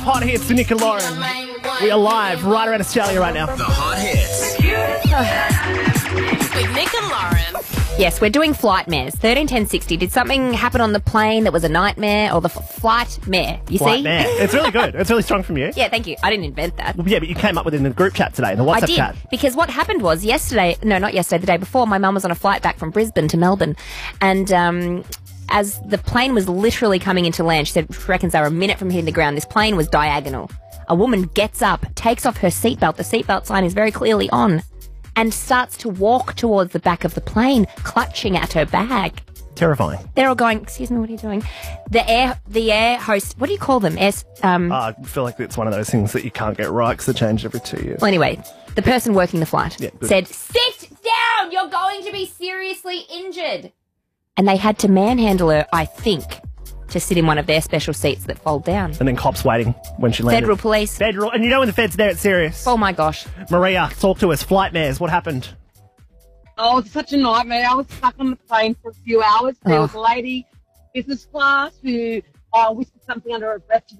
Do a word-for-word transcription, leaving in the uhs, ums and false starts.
Hot hits for Nick and Lauren. We are live right around Australia right now. The Hot Hits. With Nick and Lauren. Yes, we're doing flight mares. thirteen ten sixty. Did something happen on the plane that was a nightmare or the f- flight mare? You Flight see? mare. It's really good. It's really strong from you. Yeah, thank you. I didn't invent that. Well, yeah, but you came up with it in the group chat today, in the WhatsApp I did, chat. because what happened was yesterday, no, not yesterday, the day before, my mum was on a flight back from Brisbane to Melbourne, and um, as the plane was literally coming into land, she said she reckons they were a minute from hitting the ground. This plane was diagonal. A woman gets up, takes off her seatbelt, the seatbelt sign is very clearly on, and starts to walk towards the back of the plane, clutching at her bag. Terrifying. They're all going, excuse me, what are you doing? The air the air host, what do you call them? Air, um, Oh, I feel like it's one of those things that you can't get right because they change every two years. well, anyway, the person working the flight Yeah, good. said, sit down, you're going to be seriously injured. And they had to manhandle her, I think, to sit in one of their special seats that fold down. And then cops waiting when she landed. Federal police. Federal. And you know when the feds are there, it's serious. Oh my gosh. Maria, talk to us. Flight mares, what happened? Oh, it's such a nightmare. I was stuck on the plane for a few hours. There Oh. was a lady, business class, who uh, whispered something under her breath to